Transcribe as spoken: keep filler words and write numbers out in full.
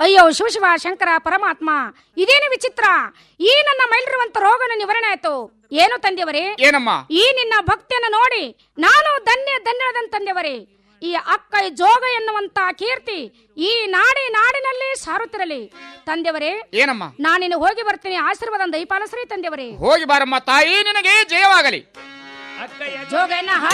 ಅಯ್ಯೋ ಶಿವಶಿವ ಶಂಕರ ಪರಮಾತ್ಮ, ಇದೇನು ವಿಚಿತ್ರ! ಈ ನನ್ನ ಮೈಲಿರುವಂತ ರೋಗನ ನಿವಾರಣೆ ಆಯ್ತು. ಏನು ತಂದೆಯವರೇ? ಏನಮ್ಮ? ಈ ನಿನ್ನ ಭಕ್ತಿಯನ್ನು ನೋಡಿ ನಾನು ಧನ್ಯ ಧನ್ಯದಂತ ತಂದೆಯವರೇ. ಈ ಅಕ್ಕ ಜೋಗ ಎನ್ನುವಂತ ಕೀರ್ತಿ ಈ ನಾಡಿ ನಾಡಿನಲ್ಲಿ ಸಾರುತ್ತಿರಲಿ ತಂದೆಯವರೇ. ಏನಮ್ಮ? ನಾನಿನ್ನು ಹೋಗಿ ಬರ್ತೀನಿ, ಆಶೀರ್ವಾದ ದಯಪಾಲಿಸ್ರಿ ತಂದೆಯವರೇ. ಹೋಗಿ ಬಾರಮ್ಮ ತಾಯಿ, ನಿನಗೆ ಜಯವಾಗಲಿ. ಜೋಗಯ್ಯನ